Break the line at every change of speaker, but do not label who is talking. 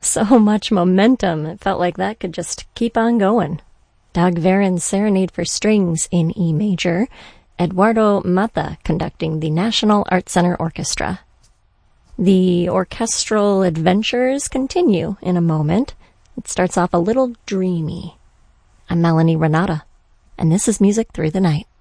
So much momentum, it felt like that could just keep on going. Dagverin's Serenade for Strings in E major, Eduardo Mata conducting the National Art Center Orchestra. The orchestral adventures continue in a moment. It starts off a little dreamy. I'm Melanie Renata, and this is Music Through the Night.